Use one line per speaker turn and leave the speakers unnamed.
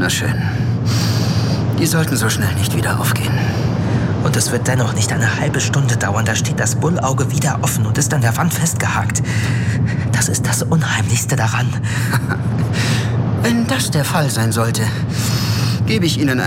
Na schön. Die sollten so schnell nicht wieder aufgehen.
Und es wird dennoch nicht eine halbe Stunde dauern. Da steht das Bullauge wieder offen und ist an der Wand festgehakt. Das ist das Unheimlichste daran.
Wenn das der Fall sein sollte, gebe ich Ihnen